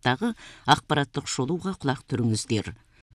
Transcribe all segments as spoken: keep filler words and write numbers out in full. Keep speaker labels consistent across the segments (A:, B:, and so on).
A: тақырыптағы ақпараттық шолуға құлақ түріңіздер.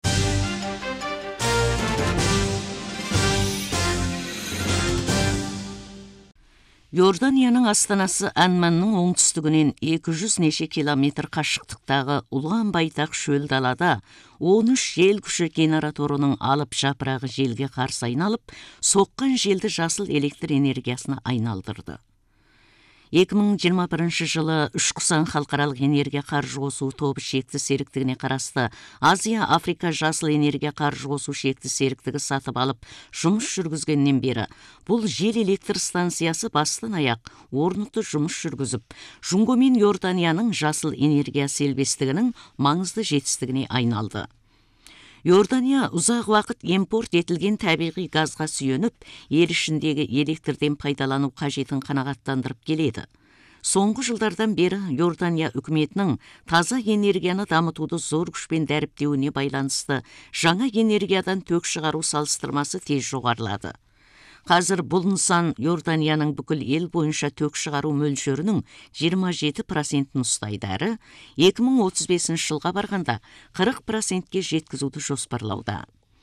A: Иорданияның астанасы Амманның оңтүстігінен екі жүз неше километр қашықтықтағы ұлан байтақ шөл далада он үш жел күші генераторының алып жапырағы желге қарсы айналып, соққан желді жасыл электр энергиясына айналдырды. екі мың жиырма бірінші жылы Үшқұсан халықаралық энергия қаржы қосу тобы шекті серіктігіне қарасты Азия Африка жасыл энергия қаржы қосу шекті серіктігі сатып алып жұмыс жүргізгеннен бері бұл жел электр станциясы бастан аяқ орнықты жұмыс жүргізіп, Жұңго мен Иорданияның жасыл энергия серіктестігінің маңызды жетістігіне айналды. Иордания ұзақ уақыт импорт етілген табиғи газға сүйеніп, ел ішіндегі электрден пайдалану қажетін қанағаттандырып келеді. Соңғы жылдардан бері Иордания үкіметінің таза энергияны дамытуды зор күшпен дәріптеуіне байланысты жаңа энергиядан тök шығару салыстырмасы тез жоғарылады. Қазір бұл нысан Иорданияның бүкіл ел бойынша тök шығару мөлшерінің жиырма жеті процентін ұстайды әрі екі мың отыз бесінші жылға барғанда қырық процентке жеткізуді жоспарлауда.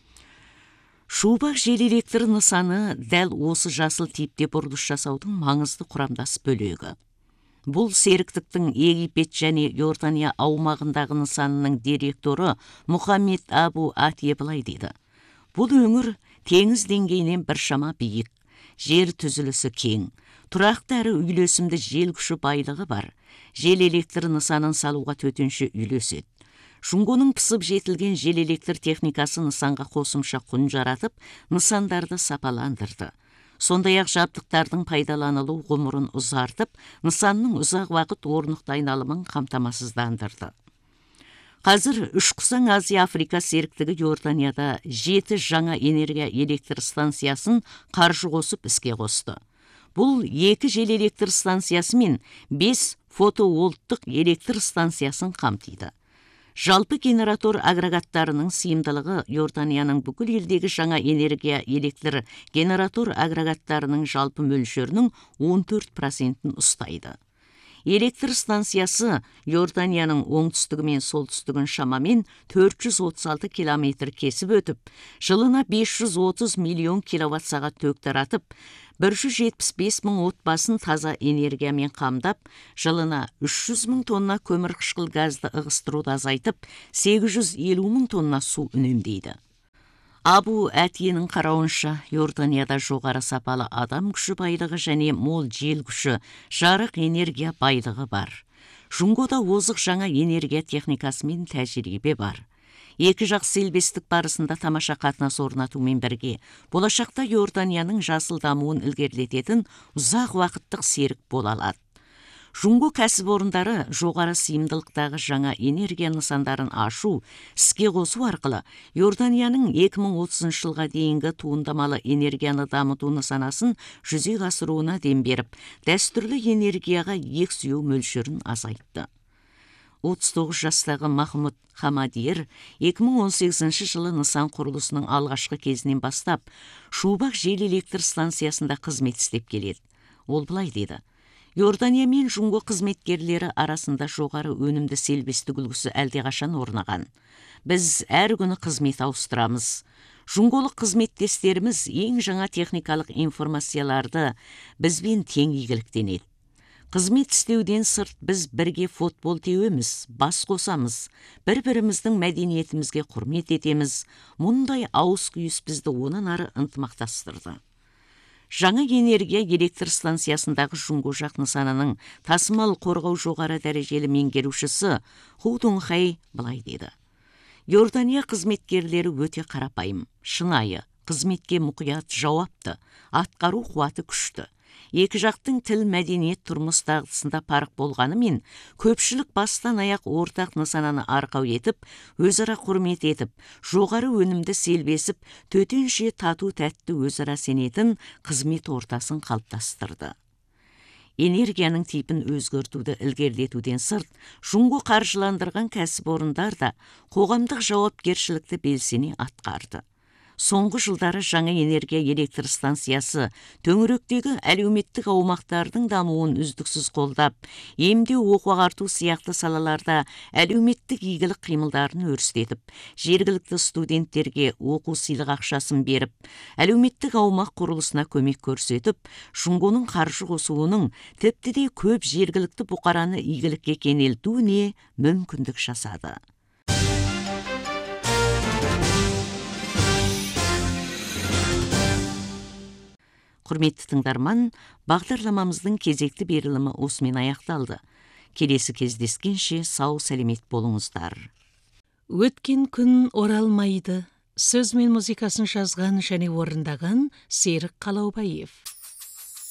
A: Шубақ жел электр нысаны дәл осы жасыл типте бұрылыс жасаудың маңызды құрамдас бөлігі. Бұл серіктіктің Египет және Иордания аумағындағы нысанының директоры Мұхаммед Абу Атие былай дейді. Бұл өңір теңіз деңгейінен біршама биік, жер түзілісі кең, тұрақты әрі үйлесімді жел күші байлығы бар. Жел электр нысанын салуға төтенше үйлеседі. Жұңгоның пысып жетілген жел электр техникасы нысанға қосымша құн жаратып, нысандарды сапаландырды. Сондай-ақ жабдықтардың пайдаланылу ғұмырын ұзартып, нысанның ұзақ уақыт орнықты айналымын қамтамасыздандырды. Қазір Үшқұсан Азия Африка серіктігі Иорданияда жеті жаңа энергия электр станциясын қаржы қосып іске қосты. Бұл екі жел электр станциясы мен бес фотовольттық электр станциясын қамтиды. Жалпы генератор агрегаттарының сыйымдылығы Иорданияның бүкіл елдегі жаңа энергия электр генератор агрегаттарының жалпы мөлшерінің он төрт процентін ұстайды. Электр станциясы Иорданияның оңтүстігі мен солтүстігін шамамен төрт жүз отыз алты километр кесіп өтіп, жылына бес жүз отыз миллион киловатт сағат тök таратып, бір жүз жетпіс бес мың отбасын таза энергиямен қамдап, жылына үш жүз мың тонна көмірқышқыл газды ығыстыруды азайтып, сегіз жүз елу мың тонна су үнемдейді. Абу Атиенің қарауынша, Иорданияда жоғары сапалы адам күші байлығы және мол жел күші, жарық энергия байлығы бар. Жұңгода озық жаңа энергия техникасы мен тәжірибе бар. Екі жақ серіктестік барысында тамаша қатынас орнатумен бірге, болашақта Иорданияның жасыл дамуын ілгерілететін ұзақ уақыттық серік бола алады. Жұңго кәсіпорындары жоғары сыйымдылықтағы жаңа энергия нысандарын ашу, іске қосу арқылы Иорданияның екі мың отызыншы жылға дейінгі туындамалы энергияны дамыту нысанасын жүзеге асыруына дем беріп, дәстүрлі энергияға иек сүйеу мөлшерін азайтты. отыз тоғыз жастағы Махмуд Хамадир екі мың он сегізінші жылы нысан құрылысының алғашқы кезінен бастап Шубақ жел электр станциясында қызмет істеп келеді. Ол былай деді: Иордания мен Жұңго қызметкерлері арасында жоғары өнімді селбестік үлгісі әлдеқашан орнаған. Біз әр күні қызмет ауыстырамыз. Жұңголық қызметтестеріміз ең жаңа техникалық информацияларды бізбен тең игіліктенеді. Қызмет істеуден сырт біз бірге футбол теуеміз, бас қосамыз, бір-біріміздің мәдениетімізге құрмет етеміз. Мұндай ауыз күйіс бізді онан ары ынтымақтастырды. Жаңа энергия электр станциясындағы Жұңго жақ нысанының тасымал қорғау жоғары дәрежелі меңгерушісі Ху Дунхай былай деді: Иордания қызметкерлері өте қарапайым, шынайы, қызметке мұқият, жауапты, атқару қуаты күшті. Екі жақтың тіл, мәдениет, тұрмыс дағдысында парық болғанымен, көпшілік бастан аяқ ортақ нысананы арқау етіп, өзара құрмет етіп, жоғары өнімді селбесіп, төтенше тату тәтті өзара сенетін қызмет ортасын қалыптастырды. Энергияның типін өзгертуді ілгерілетуден сырт, Жұңго қаржыландырған кәсіпорындар да қоғамдық жауапкершілікті белсене атқарды. соңғы жылдары жаңа энергия электр станциясы төңіректегі әлеуметтік аумақтардың дамуын үздіксіз қолдап, емдеу, оқу ағарту сияқты салаларда әлеуметтік игілік қимылдарын өрістетіп, жергілікті студенттерге оқу сыйлық ақшасын беріп, әлеуметтік аумақ құрылысына көмек көрсетіп, Шунгоның қаржы қосуының тіпті де көп жергілікті бұқараны игілікке кенелтуіне мүмкіндік жасады. Құрметті тыңдарман, бағдарламамыздың кезекті берілімі осымен аяқталды. Келесі кездескенше сау сәлемет болыңыздар.
B: Өткен күн оралмайды. Сөз мен музыкасын жазған және орындаған Серік Қалаубаев.